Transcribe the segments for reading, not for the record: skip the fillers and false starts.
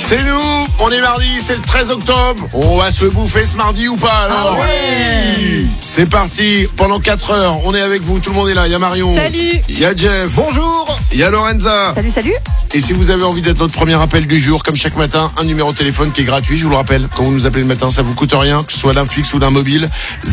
C'est nous, on est mardi, c'est le 13 octobre. On va se le bouffer ce mardi ou pas alors? Ah ouais. C'est parti, pendant 4 heures, on est avec vous, tout le monde est là. Il y a Marion. Salut. Il y a Jeff. Bonjour. Il y a Lorenza. Salut, salut. Et si vous avez envie d'être notre premier appel du jour, comme chaque matin, un numéro de téléphone qui est gratuit, je vous le rappelle. Quand vous nous appelez le matin, ça vous coûte rien, que ce soit d'un fixe ou d'un mobile.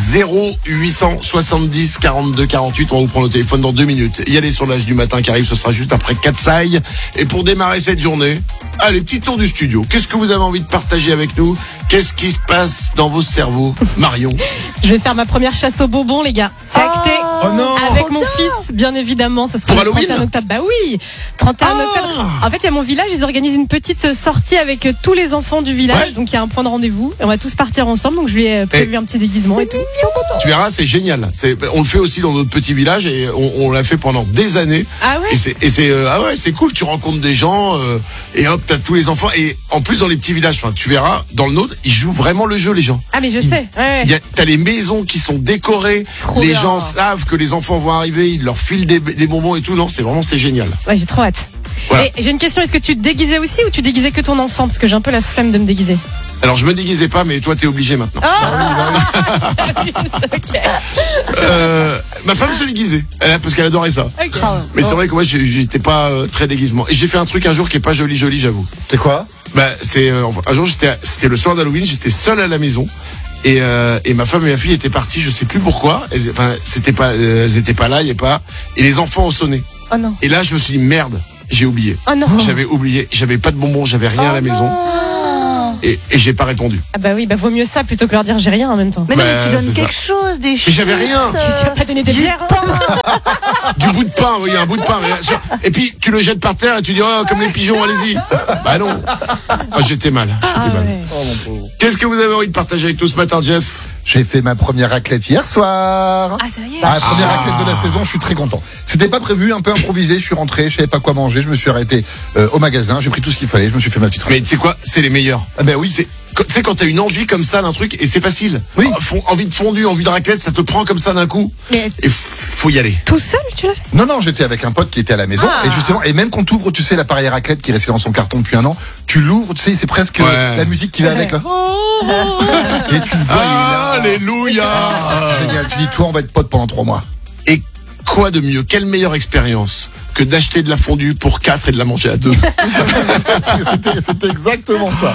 0870 42 48. On va vous prendre au téléphone dans 2 minutes. Il y a les sondages du matin qui arrivent, ce sera juste après Katsai. Et pour démarrer cette journée, allez, petit tour du studio. Qu'est-ce que vous avez envie de partager avec nous? Qu'est-ce qui se passe dans vos cerveaux? Marion. Je vais faire ma première chasse aux bonbons, les gars. C'est acté. Oh non. Avec mon fils, bien évidemment. Ça sera Pour le Halloween 31 octobre. Bah oui, 31 octobre. En fait, il y a mon village, ils organisent une petite sortie avec tous les enfants du village. Ouais. Donc, il y a un point de rendez-vous. Et on va tous partir ensemble. Donc, je lui ai prévu un petit déguisement et tout. Tu verras, c'est génial. On le fait aussi dans notre petit village et on l'a fait pendant des années. Ah ouais? C'est cool. Tu rencontres des gens et hop, t'as tous les enfants. Et en plus, dans les petits villages, tu verras, dans le nôtre, ils jouent vraiment le jeu, les gens. Ah, mais je sais. Ouais. T'as les maisons qui sont décorées. Trop les bien. gens savent que les enfants vont arriver. Ils leur filent des bonbons et tout. Non, c'est génial. Ouais, j'ai trop hâte. Voilà. Et j'ai une question. Est-ce que tu te déguisais aussi ou tu déguisais que ton enfant? Parce que j'ai un peu la flemme de me déguiser. Alors, je me déguisais pas, mais toi, t'es obligé maintenant. Ok. Ma femme se déguisait. Parce qu'elle adorait ça. Ok. Mais c'est vrai que moi, j'étais pas très déguisement. Et j'ai fait un truc un jour qui est pas joli, j'avoue. C'est quoi? Un jour, c'était le soir d'Halloween, j'étais seul à la maison. Et ma femme et ma fille étaient parties, je sais plus pourquoi. Elles étaient pas là, et les enfants ont sonné. Oh non. Et là, je me suis dit, merde, j'ai oublié. Oh non. J'avais oublié, j'avais pas de bonbons, j'avais rien à la maison. Et j'ai pas répondu. Ah bah oui, vaut mieux ça plutôt que leur dire j'ai rien en même temps. Mais non, mais tu c'est donnes ça. quelque chose, des Mais chips. j'avais rien. Tu vas pas donner des bières. Du bout de pain, oui, un bout de pain. Et puis, tu le jettes par terre et tu dis, oh, comme les pigeons, allez-y. Bah non. Ah, j'étais mal. Ouais. Oh mon pauvre. Qu'est-ce que vous avez envie de partager avec nous ce matin, Jeff? J'ai fait ma première raclette hier soir. Ah ça y est. La première raclette de la saison, je suis très content. C'était pas prévu, un peu improvisé, je suis rentré, je savais pas quoi manger, je me suis arrêté au magasin, j'ai pris tout ce qu'il fallait, je me suis fait ma petite Mais tu sais quoi? C'est les meilleurs. Ah ben oui, Tu sais, quand t'as une envie comme ça d'un truc, et c'est facile. Oui. Envie de fondue, envie de raclette, ça te prend comme ça d'un coup. Mais Et faut y aller. tout seul, tu l'as fait? Non, j'étais avec un pote qui était à la maison, Ah. et justement, et même quand tu ouvres, tu sais, l'appareil à raclette qui est resté dans son carton depuis un an, tu l'ouvres, tu sais, c'est presque Ouais. la musique qui va avec, là. Et tu le vois, il est là. Alléluia! C'est génial, tu dis, toi, on va être potes pendant 3 mois. Et quoi de mieux? Quelle meilleure expérience que d'acheter de la fondue pour 4 et de la manger à 2? C'était exactement ça.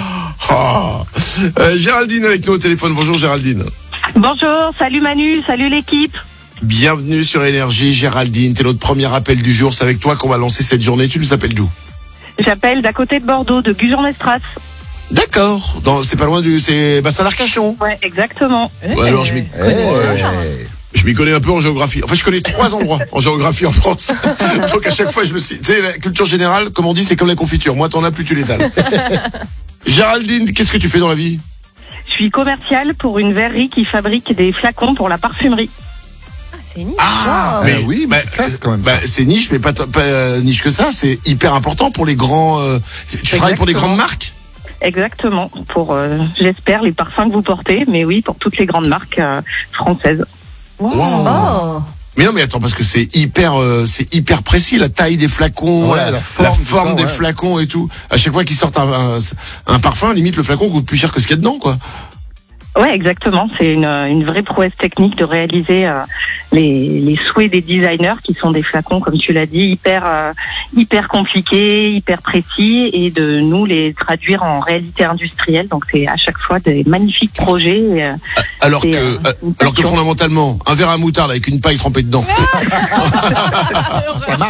Géraldine avec nous au téléphone. Bonjour Géraldine. Bonjour, salut Manu, salut l'équipe. Bienvenue sur Énergie, Géraldine. T'es notre premier appel du jour. C'est avec toi qu'on va lancer cette journée. Tu nous appelles d'où? J'appelle d'à côté de Bordeaux, de Gujan-Mestras. D'accord. C'est pas loin c'est d'Arcachon. Ouais, exactement. Ouais, alors je m'y connais un peu en géographie. Enfin, je connais 3 endroits en géographie en France. Donc à chaque fois, je me suis... Tu sais, la culture générale, comme on dit, c'est comme la confiture. Moi, t'en as plus, tu l'étales. Géraldine, qu'est-ce que tu fais dans la vie? Je suis commerciale pour une verrerie qui fabrique des flacons pour la parfumerie. Ah, c'est niche. Mais oui, mais c'est classe quand même. c'est niche, mais pas niche que ça. C'est hyper important pour les grands... Tu travailles pour des grandes marques? Exactement, pour, j'espère, les parfums que vous portez, mais oui, pour toutes les grandes marques françaises. Wow. Oh. Mais non, mais attends, parce que c'est hyper précis, la taille des flacons, Ouais, la forme, tout ça, des ouais. flacons et tout. À chaque fois qu'ils sortent un parfum, limite le flacon coûte plus cher que ce qu'il y a dedans, quoi. Ouais, exactement. C'est une vraie prouesse technique de réaliser les souhaits des designers, qui sont des flacons, comme tu l'as dit, hyper compliqués, hyper précis, et de nous les traduire en réalité industrielle. Donc c'est à chaque fois des magnifiques projets. Alors C'est, que une passion. fondamentalement, un verre à moutarde avec une paille trempée dedans, Ça marche.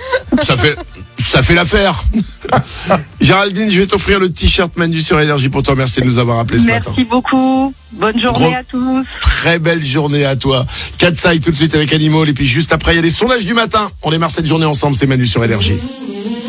ça fait l'affaire. Géraldine, je vais t'offrir le t-shirt Manu sur Énergie pour te remercier de nous avoir appelé ce matin. Merci beaucoup. Bonne journée à tous. Très belle journée à toi. Katsai tout de suite avec Animal, et puis juste après il y a les sondages du matin. On démarre cette journée ensemble, c'est Manu sur Énergie.